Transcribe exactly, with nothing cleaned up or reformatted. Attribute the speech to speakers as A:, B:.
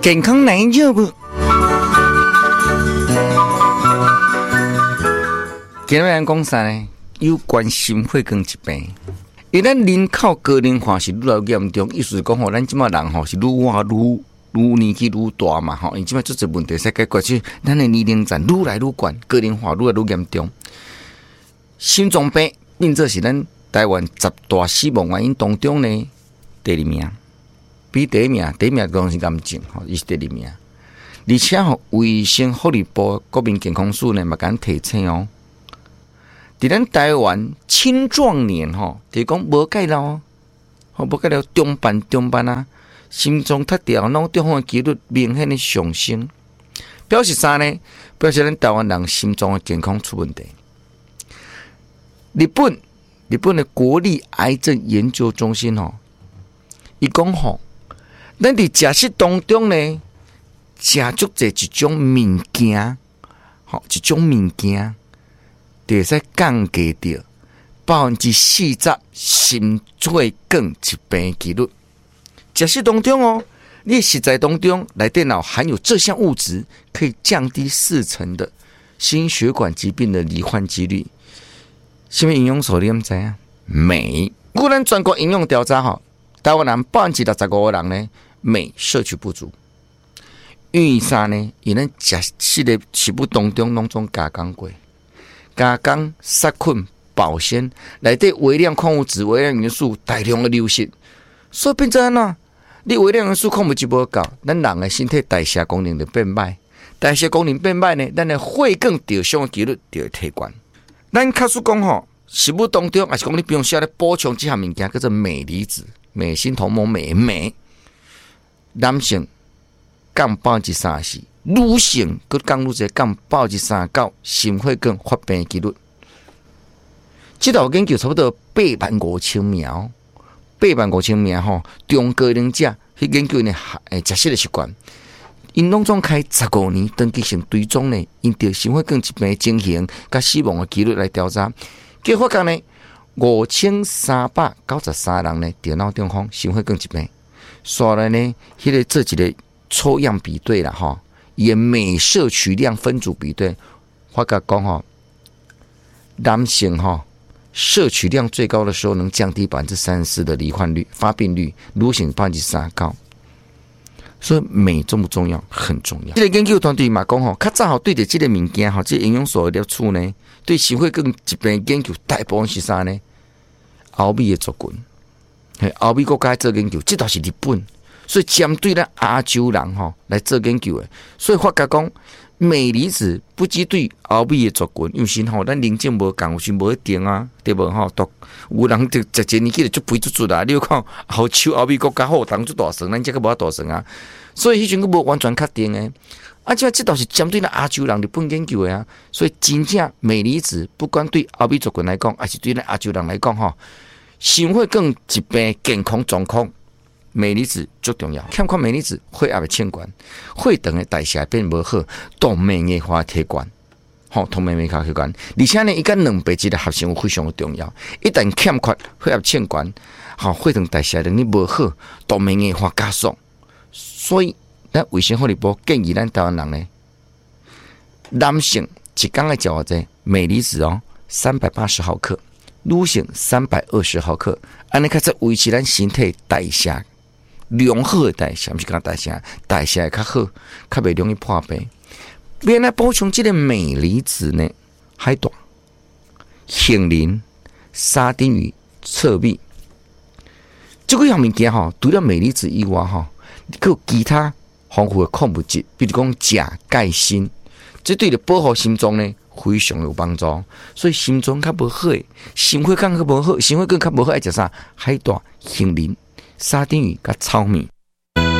A: 健康难照顾。今日咱讲啥呢？有关心血管疾病。因为咱人口高龄化是愈来愈严重，意思是讲吼，咱即马人吼是愈活愈愈年纪愈大嘛吼，因即马做这问题使解决，是咱的年龄层愈来愈高，高龄化愈来愈严重。心脏病变做是咱台湾十大死亡原因当中呢第二名，比第一名第一名当然是癌症吼，伊是第二名。而且吼，卫生福利部国民健康署呢嘛敢提醒哦。伫咱台湾青壮年吼，就是讲无介老，吼无介老中班中班啊，心脏塌掉、脑中风的几率明显的上升，表示啥呢？表示咱台湾人心脏的健康出问题。日本日本的国立癌症研究中心吼，伊讲吼，咱伫食食当中呢，食足侪一种物件，吼一种物件。就会使降低掉百分之四十心血管疾病几率。假设当中哦，你的食材当中内底脑含有这项物质，可以降低四成的心血管疾病的罹患几率。什么营养素你唔知啊？镁。古咱全国营养调查吼，台湾人百分之六十五的人呢，镁摄取不足。因为啥呢？因为咱食食的食物当中拢总加工过。加工、杀菌、保鲜，内底微量矿物质、微量元素大量的流失，所以变成安怎？你微量元素、矿物质无够，咱人的身体代谢功能就变歹，代谢功能变歹呢，咱的血管掉伤的几率就会提高。咱卡说讲吼，食物当中还是讲你不用需要来补充这项物件，叫做镁离子、镁锌同盟镁镁，男性降百分之三十。女性佮降愈济，降百分之三九，心血管发病几率。这道研究差不多八万五千名，八万五千名吼，中高龄者去研究呢，诶，食食的习惯，因拢总开十五年登记性追踪呢，因着心血管疾病情形甲死亡的几率来调查，结果发觉呢，五千三百九十三人呢，电脑中风、心血管疾病，所来呢，迄、那个做一个抽样比对啦，吼。以镁摄取量分组比对，发觉讲吼，男性哈摄取量最高的时候能降低百分之三十四的罹患率、发病率，女性百分之三高。所以镁重不重要？很重要。这个研究团队嘛讲吼，较早吼对着这个物件吼，这营养素的摄取呢，对心血管疾病研究大部分是啥呢？欧美的族群，欧美国家做研究，这倒是日本。所以针对咱亚洲人吼来做研究的，所以发觉讲镁离子不只对欧美的族群，因为是吼咱年纪无共，有时无一定啊，对无吼？都有人就直一年纪就足肥足足啊！你有看后手欧美国家好当足大神，咱这个无大神啊，所以迄阵个无完全确定的。啊，这这倒是针对咱亚洲人日本研究的啊，所以真正镁离子不管对欧美族群来讲，还是对咱亚洲人来讲吼，心血管疾病健康状况。镁离子最重要，欠缺镁离子，血压会欠管，血糖的代谢变无好，动脉硬化提管，吼，动脉硬化提管，而且呢，伊跟两白质的合成有非常的重要。一旦欠缺，血压欠管，吼，血糖代谢能力无好，动脉硬化加速。所以，咱卫生福利部建议咱台湾人呢，男性一天要食偌济镁离子哦，三百八十毫克，女性三百二十毫克，安尼开始维持咱身体代谢。良好的代谢，不是讲代谢，代谢较好，较袂容易破病。原来补充这个镁离子呢，海带、杏仁、沙丁鱼、侧壁，这个样物件吼，除了镁离子以外吼，还有其他丰富的矿物质，比如讲钾、钙、锌，这对着保护心脏呢非常有帮助。所以心脏较无好，心血管较无好，心血管较无好，爱食啥？海带、杏仁。沙丁鱼甲糙米，